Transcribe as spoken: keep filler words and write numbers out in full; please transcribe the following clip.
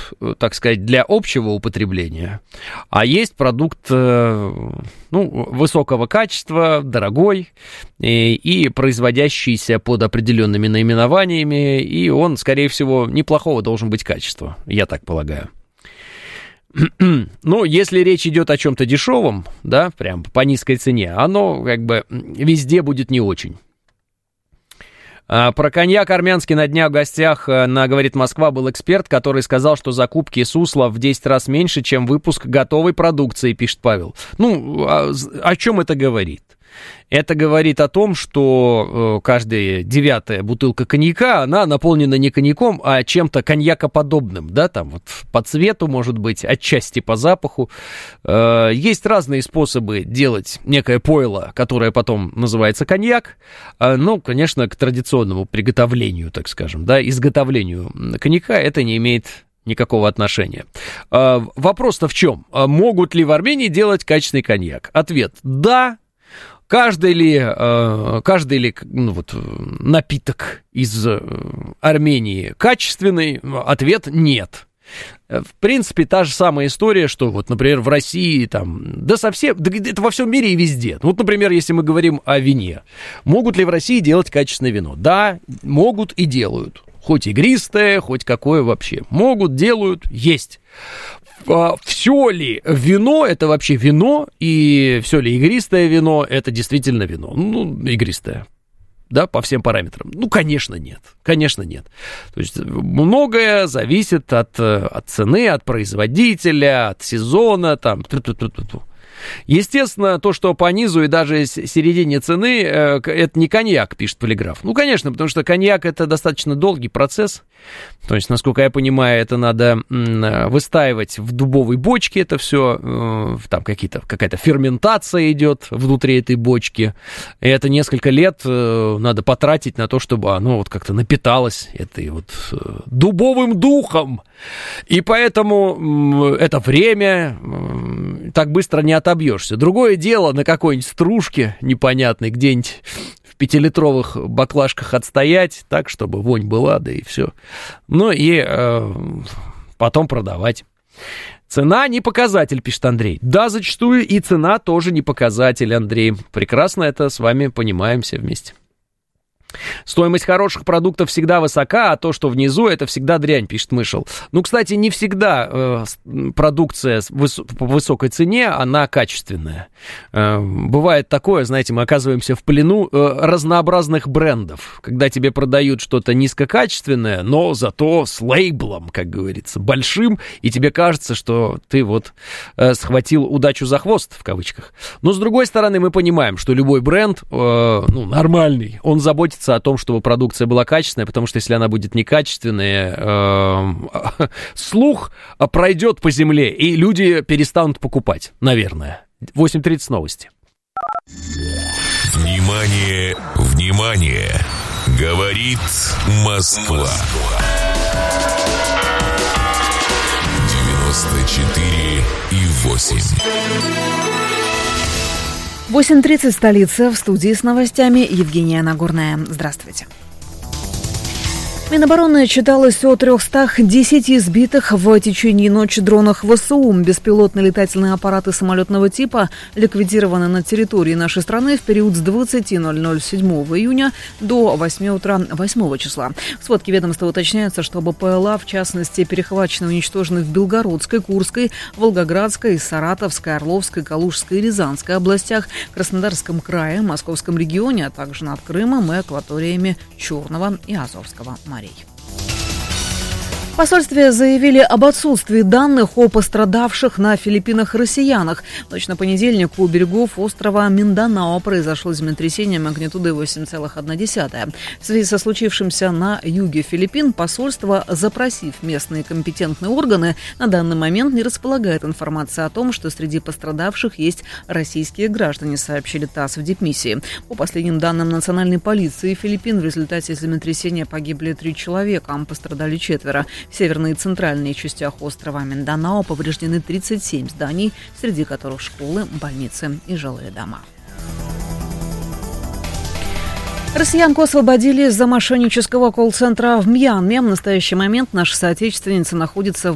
так сказать, для общего употребления, а есть продукт, ну, высокого качества, дорогой и, и производящийся под определенными наименованиями, и он, скорее всего, неплохого должен быть качества, я так полагаю. Ну, если речь идет о чем-то дешевом, да, прям по низкой цене, оно как бы везде будет не очень. Про коньяк армянский на днях в гостях на «Говорит Москва» был эксперт, который сказал, что закупки сусла в десять раз меньше, чем выпуск готовой продукции, пишет Павел. Ну, о, о чем это говорит? Это говорит о том, что каждая девятая бутылка коньяка, она наполнена не коньяком, а чем-то коньякоподобным, да, там вот по цвету, может быть, отчасти по запаху. Есть разные способы делать некое пойло, которое потом называется коньяк, ну, конечно, к традиционному приготовлению, так скажем, да, изготовлению коньяка это не имеет никакого отношения. Вопрос-то в чем? Могут ли в Армении делать качественный коньяк? Ответ – да. Каждый ли, каждый ли ну, вот, напиток из Армении качественный? Ответ – нет. В принципе, та же самая история, что, вот, например, в России, там, да совсем, да это во всем мире и везде. Вот, например, если мы говорим о вине. Могут ли в России делать качественное вино? Да, могут и делают. Хоть игристое, хоть какое вообще. Могут, делают, есть. Все ли вино, это вообще вино, и все ли игристое вино, это действительно вино? Ну, игристое, да, по всем параметрам. Ну, конечно, нет, конечно, нет. То есть многое зависит от, от цены, от производителя, от сезона, там, ту-ту-ту-ту-ту. Естественно, то, что по низу и даже середине цены, это не коньяк, пишет Полиграф. Ну, конечно, потому что коньяк это достаточно долгий процесс. То есть, насколько я понимаю, это надо выстаивать в дубовой бочке это все. Там какие-то, какая-то ферментация идет внутри этой бочки. И это несколько лет надо потратить на то, чтобы оно вот как-то напиталось этой вот дубовым духом. И поэтому это время так быстро не отобьешься. Другое дело на какой-нибудь стружке непонятной, где-нибудь в пятилитровых баклажках отстоять, так, чтобы вонь была, да и все. Ну и э, потом продавать. Цена не показатель, пишет Андрей. Да, зачастую и цена тоже не показатель, Андрей. Прекрасно это с вами понимаем все вместе. Стоимость хороших продуктов всегда высока, а то, что внизу, это всегда дрянь, пишет Мышел. Ну, кстати, не всегда э, продукция выс- по высокой цене, она качественная. Э, бывает такое, знаете, мы оказываемся в плену э, разнообразных брендов, когда тебе продают что-то низкокачественное, но зато с лейблом, как говорится, большим, и тебе кажется, что ты вот э, схватил удачу за хвост, в кавычках. Но, с другой стороны, мы понимаем, что любой бренд, э, ну, нормальный, он заботится о том, чтобы продукция была качественная, потому что если она будет некачественная, э, слух пройдет по земле, и люди перестанут покупать, наверное. восемь тридцать новости. Внимание, внимание! Говорит Москва. девяносто четыре и восемь. восемь тридцать, столица, в студии с новостями Евгения Нагорная. Здравствуйте. Минобороны отчиталось о трехстах десяти сбитых в течение ночи дронах ВСУ. Беспилотные летательные аппараты самолетного типа ликвидированы на территории нашей страны в период с двадцати ноль-ноль седьмого июня до восьми утра восьмого числа. В сводке ведомства уточняется, что БПЛА, в частности, перехвачены и уничтожены в Белгородской, Курской, Волгоградской, Саратовской, Орловской, Калужской и Рязанской областях, Краснодарском крае, Московском регионе, а также над Крымом и акваториями Черного и Азовского морей. В посольстве заявили об отсутствии данных о пострадавших на Филиппинах россиянах. В ночь на понедельник у берегов острова Минданао произошло землетрясение магнитудой восемь целых одна десятая. В связи со случившимся на юге Филиппин посольство, запросив местные компетентные органы, на данный момент не располагает информацией о том, что среди пострадавших есть российские граждане, сообщили ТАСС в дипмиссии. По последним данным национальной полиции Филиппин, в результате землетрясения погибли три человека, а пострадали четверо. В северной и центральной частях острова Минданао повреждены тридцать семь зданий, среди которых школы, больницы и жилые дома. Россиянку освободили из-за мошеннического колл-центра в Мьянме. В настоящий момент наша соотечественница находится в